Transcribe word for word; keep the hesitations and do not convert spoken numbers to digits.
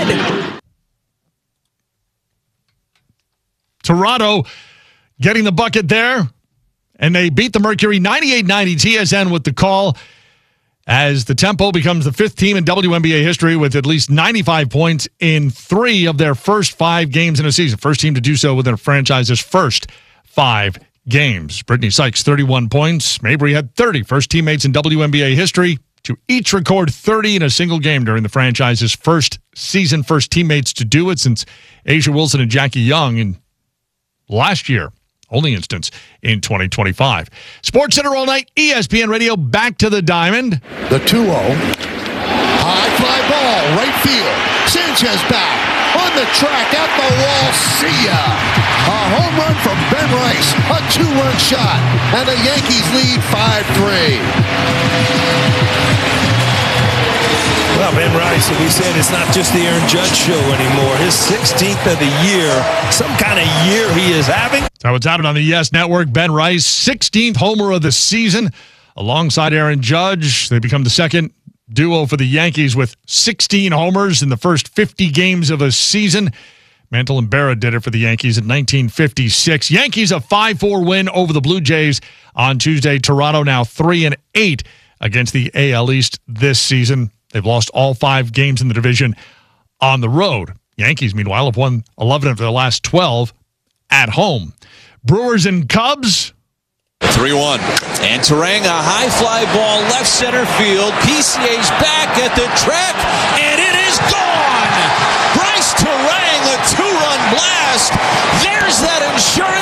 Toronto getting the bucket there, and they beat the Mercury ninety-eight ninety. T S N with the call as the Tempo becomes the fifth team in W N B A history with at least ninety-five points in three of their first five games in a season. First team to do so within a franchise's first five games. Brittany Sykes, thirty-one points. Mabry had thirty. First teammates in W N B A history to each record thirty in a single game during the franchise's first season. First teammates to do it since Asia Wilson and Jackie Young in last year. Only instance in twenty twenty-five. Sports Center all night, E S P N Radio, back to the diamond. The two oh. High fly ball, right field. Sanchez back on the track at the wall. See ya. A home run from Ben Rice. A two-run shot. And the Yankees lead five three. Well, Ben Rice, we said it's not just the Aaron Judge show anymore. His sixteenth of the year. Some kind of year he is having. So it's out on the Yes Network. Ben Rice, sixteenth homer of the season. Alongside Aaron Judge, they become the second duo for the Yankees with sixteen homers in the first fifty games of a season. Mantle and Berra did it for the Yankees in nineteen fifty-six. Yankees a five four win over the Blue Jays on Tuesday. Toronto now three and eight against the A L East this season. They've lost all five games in the division on the road. Yankees, meanwhile, have won eleven of their last twelve at home. Brewers and Cubs. three one. And Terang, a high fly ball left center field. P C A's back at the track, and it is gone. Bryce Terang, a two-run blast. There's that insurance.